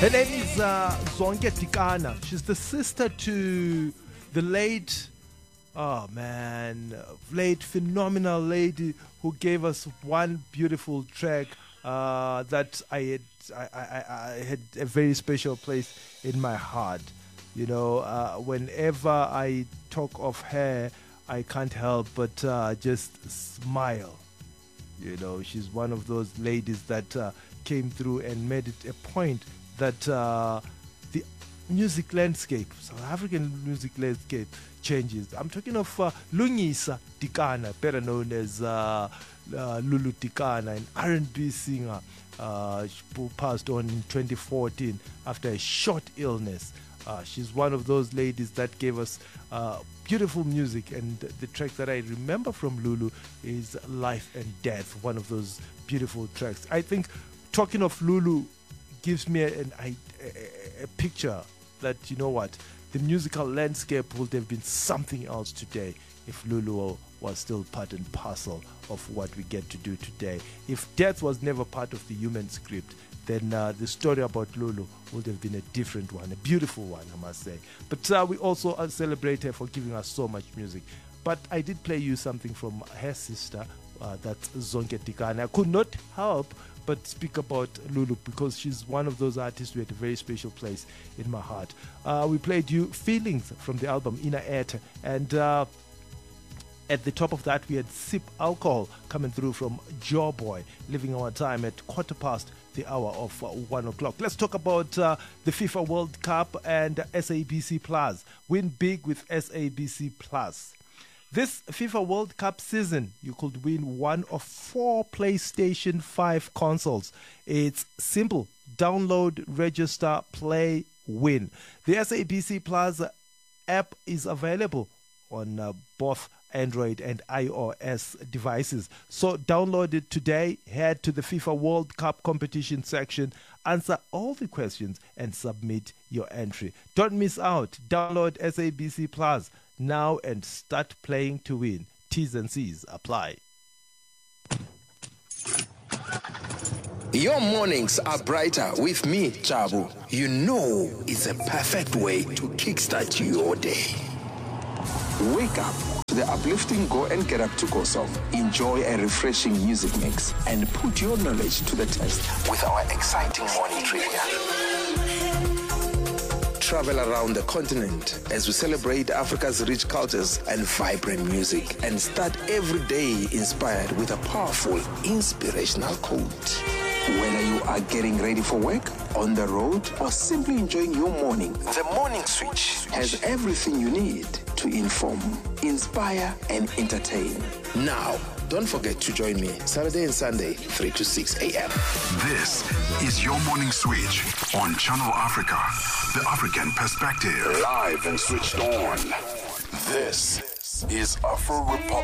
Her name is Zonke Tikana. She's the sister to the late, late phenomenal lady who gave us one beautiful track that I had a very special place in my heart. You know, whenever I talk of her, I can't help but just smile. You know, she's one of those ladies that came through and made it a point that the music landscape, South African music landscape, changes. I'm talking of Lungisa Tikana, better known as Lulu Tikana, an R&B singer who passed on in 2014 after a short illness. She's one of those ladies that gave us beautiful music, and the track that I remember from Lulu is Life and Death, one of those beautiful tracks. I think talking of Lulu gives me a picture that, you know what, the musical landscape would have been something else today if Lulu was still part and parcel of what we get to do today. If death was never part of the human script, then the story about Lulu would have been a different one, a beautiful one, I must say. But we also celebrate her for giving us so much music. But I did play you something from her sister, that's Zonke Tikana. I could not help but speak about Lulu because she's one of those artists who had a very special place in my heart. We played you Feelings from the album Ina Ete, and at the top of that we had Sip Alcohol coming through from Joe Boy, leaving our time at 1:15 the hour of 1 o'clock. Let's talk about the FIFA World Cup and SABC Plus. Win big with SABC Plus. This FIFA World Cup season, you could win one of 4 PlayStation 5 consoles. It's simple. Download, register, play, win. The SABC Plus app is available on both Android and iOS devices. So download it today, head to the FIFA World Cup competition section, answer all the questions, and submit your entry. Don't miss out. Download SABC Plus now and start playing to win. T's and C's apply. Your mornings are brighter with me, Chabu. You know it's a perfect way to kickstart your day. Wake up to the uplifting Go and Get Up to Go song. Enjoy a refreshing music mix and put your knowledge to the test with our exciting morning trivia. Travel around the continent as we celebrate Africa's rich cultures and vibrant music, and start every day inspired with a powerful, inspirational quote. Whether you are getting ready for work, on the road, or simply enjoying your morning, the Morning Switch has everything you need to inform, inspire, and entertain. Now, don't forget to join me Saturday and Sunday, 3 to 6 a.m. This is your Morning Switch on Channel Africa, the African perspective. Live and switched on. This is Afro Republic.